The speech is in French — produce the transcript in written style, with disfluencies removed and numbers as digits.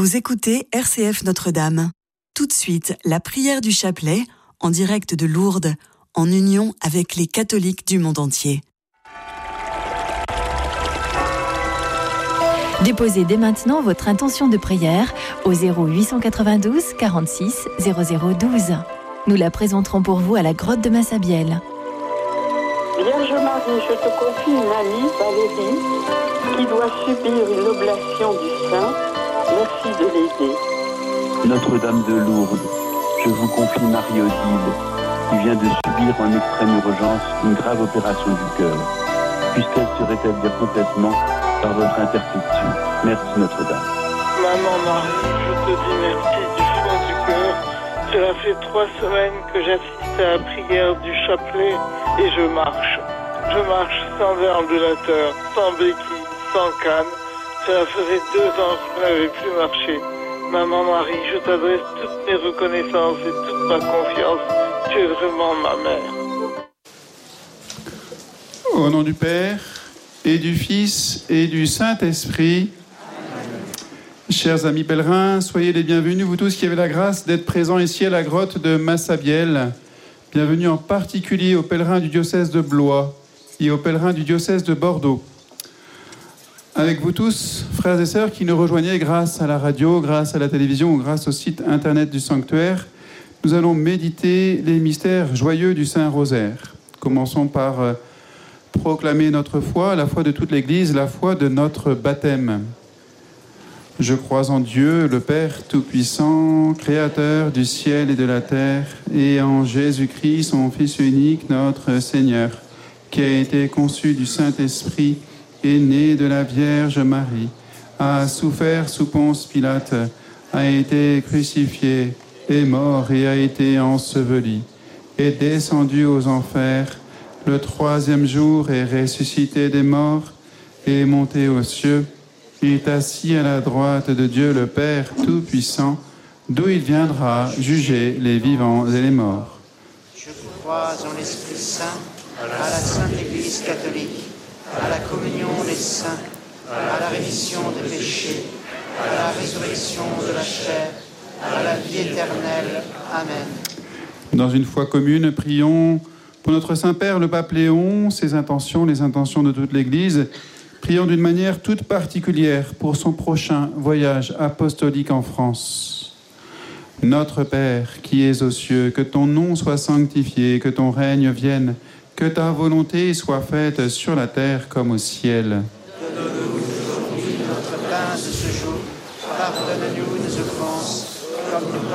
Vous écoutez RCF Notre-Dame. Tout de suite, la prière du chapelet, en direct de Lourdes, en union avec les catholiques du monde entier. Déposez dès maintenant votre intention de prière au 0892 46 0012. Nous la présenterons pour vous à la grotte de Massabielle. Vierge Marie, je te confie une amie, Valérie, qui doit subir une oblation du sein. Merci de l'aider. Notre-Dame de Lourdes, je vous confie Marie-Odile, qui vient de subir en extrême urgence une grave opération du cœur. Puisse-t-elle se rétablir complètement par votre intercession. Merci Notre-Dame. Maman Marie, je te dis merci du fond du cœur. Cela fait 3 semaines que j'assiste à la prière du chapelet et je marche. Je marche sans déambulateur, sans béquille, sans canne. Cela faisait 2 ans que je n'avais plus marché. Maman Marie, je t'adresse toutes mes reconnaissances et toute ma confiance. Tu es vraiment ma mère. Au nom du Père, et du Fils, et du Saint-Esprit. Chers amis pèlerins, soyez les bienvenus, vous tous qui avez la grâce d'être présents ici à la grotte de Massabielle. Bienvenue en particulier aux pèlerins du diocèse de Blois et aux pèlerins du diocèse de Bordeaux. Avec vous tous, frères et sœurs qui nous rejoignez grâce à la radio, grâce à la télévision ou grâce au site internet du sanctuaire, nous allons méditer les mystères joyeux du Saint-Rosaire. Commençons par proclamer notre foi, la foi de toute l'Église, la foi de notre baptême. Je crois en Dieu, le Père Tout-Puissant, Créateur du ciel et de la terre, et en Jésus-Christ, son Fils unique, notre Seigneur, qui a été conçu du Saint-Esprit, est né de la Vierge Marie, a souffert sous Ponce Pilate, a été crucifié, est mort et a été enseveli, est descendu aux enfers, le 3e jour est ressuscité des morts, est monté aux cieux, est assis à la droite de Dieu le Père Tout-Puissant, d'où il viendra juger les vivants et les morts. Je crois en l'Esprit Saint, à la Sainte Église catholique, à la communion des saints, à la rémission des péchés, à la résurrection de la chair, à la vie éternelle. Amen. Dans une foi commune, prions pour notre Saint-Père, le Pape Léon, ses intentions, les intentions de toute l'Église. Prions d'une manière toute particulière pour son prochain voyage apostolique en France. Notre Père, qui es aux cieux, que ton nom soit sanctifié, que ton règne vienne, que ta volonté soit faite sur la terre comme au ciel. Donne-nous aujourd'hui notre pain de ce jour. Pardonne-nous nos offenses, comme nous